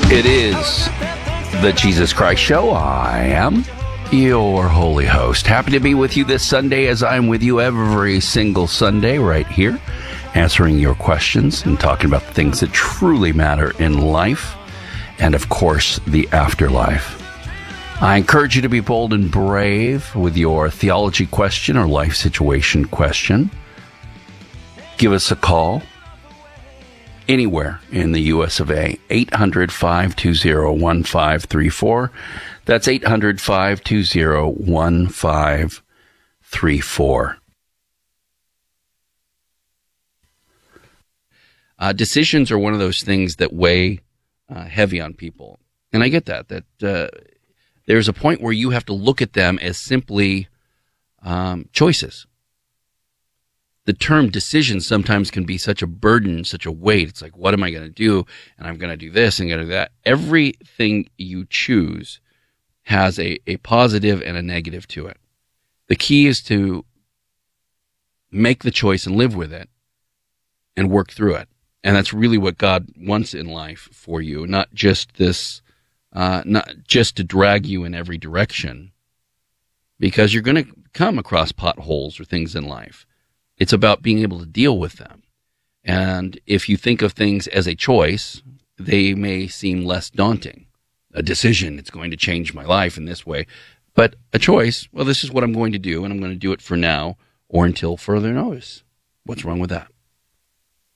It is the Jesus Christ Show. I am your holy host. Happy to be with you this Sunday, as I'm with you every single Sunday right here, answering your questions and talking about the things that truly matter in life and, of course, the afterlife. I encourage you to be bold and brave with your theology question or life situation question. Give us a call anywhere in the U.S. of A. 800-520-1534. That's 800-520-1534. Decisions are one of those things that weigh heavy on people. And I get that there's a point where you have to look at them as simply choices. The term decision sometimes can be such a burden, such a weight. It's like, what am I going to do? And I'm going to do this and going to do that. Everything you choose has a positive and a negative to it. The key is to make the choice and live with it and work through it. And that's really what God wants in life for you, not just to drag you in every direction, because you're going to come across potholes or things in life. It's about being able to deal with them. And if you think of things as a choice, they may seem less daunting. A decision, it's going to change my life in this way. But a choice, well, this is what I'm going to do, and I'm going to do it for now or until further notice. What's wrong with that?